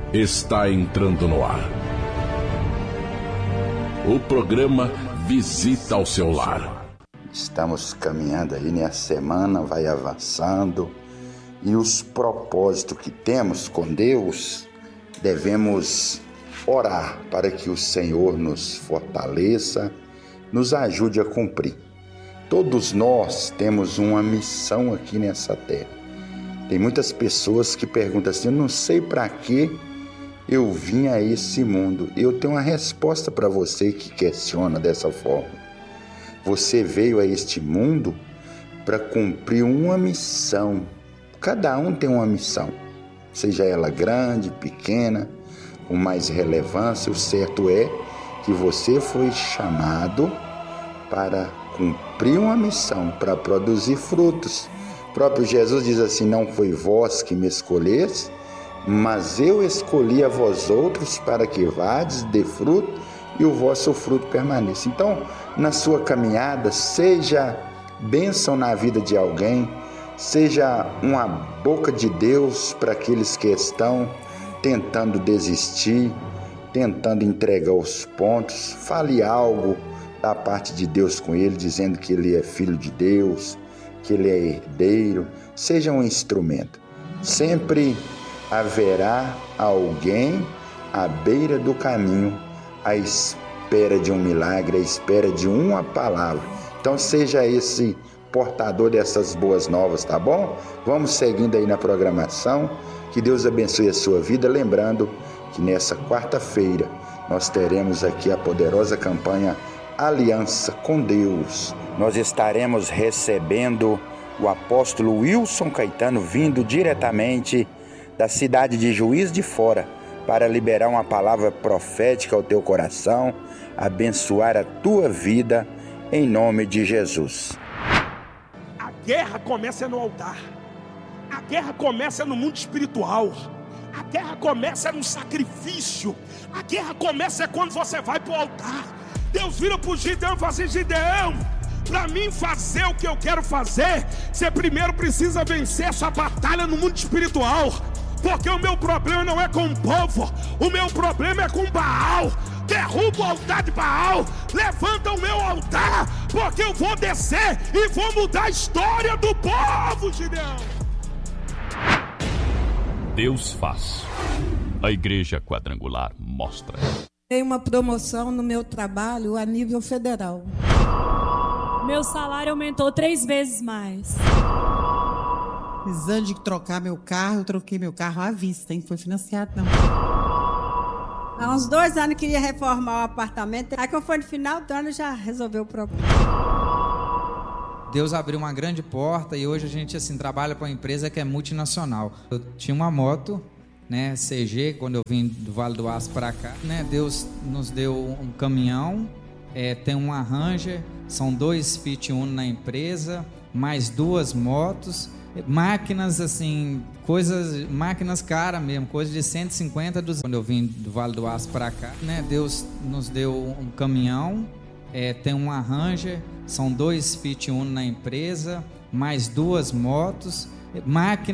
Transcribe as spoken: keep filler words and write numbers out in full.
está entrando no ar. O programa Visita ao Seu Lar. Estamos caminhando aí, né? A semana vai avançando e os propósitos que temos com Deus, devemos orar para que o Senhor nos fortaleça, nos ajude a cumprir. Todos nós temos uma missão aqui nessa terra. Tem muitas pessoas que perguntam assim: eu não sei para que eu vim a esse mundo. Eu tenho uma resposta para você que questiona dessa forma. Você veio a este mundo para cumprir uma missão. Cada um tem uma missão, seja ela grande, pequena, com mais relevância. O certo é que você foi chamado para cumprir uma missão, para produzir frutos. O próprio Jesus diz assim: não foi vós que me escolheste, mas eu escolhi a vós outros para que vades, dê fruto e o vosso fruto permaneça. Então, na sua caminhada, seja bênção na vida de alguém, seja uma boca de Deus para aqueles que estão tentando desistir, tentando entregar os pontos. Fale algo da parte de Deus com ele, dizendo que ele é filho de Deus, que ele é herdeiro. Seja um instrumento. Sempre haverá alguém à beira do caminho, à espera de um milagre, à espera de uma palavra. Então seja esse portador dessas boas novas, tá bom? Vamos seguindo aí na programação. Que Deus abençoe a sua vida. Lembrando que nessa quarta-feira nós teremos aqui a poderosa campanha Aliança com Deus. Nós estaremos recebendo o apóstolo Wilson Caetano, vindo diretamente da cidade de Juiz de Fora, para liberar uma palavra profética ao teu coração, abençoar a tua vida, em nome de Jesus. A guerra começa no altar. A guerra começa no mundo espiritual. A guerra começa no sacrifício. A guerra começa quando você vai para o altar. Deus vira para o Gideão e fala assim: Gideão, para mim fazer o que eu quero fazer, você primeiro precisa vencer essa batalha no mundo espiritual. Porque o meu problema não é com o povo, o meu problema é com Baal. Derruba o altar de Baal, levanta o meu altar, porque eu vou descer e vou mudar a história do povo, Gideão. Deus faz. A Igreja Quadrangular mostra. Tem uma promoção no meu trabalho a nível federal. Meu salário aumentou três vezes mais. Precisando de trocar meu carro, eu troquei meu carro à vista, hein? Foi financiado, não. Há uns dois anos eu queria reformar o apartamento. Aí quando foi no final do ano já resolveu o problema. Deus abriu uma grande porta e hoje a gente assim trabalha para uma empresa que é multinacional. Eu tinha uma moto, né, C G, quando eu vim do Vale do Aço para cá, né? Deus nos deu um caminhão, é, tem uma Ranger, são dois Fit Uno na empresa, mais duas motos. Máquinas assim, coisas, máquinas caras mesmo, coisa de cento e cinquenta, duzentos. Quando eu vim do Vale do Aço para cá, né? Deus nos deu um caminhão, é, tem uma Ranger, são dois Fit Uno na empresa, mais duas motos, máquinas.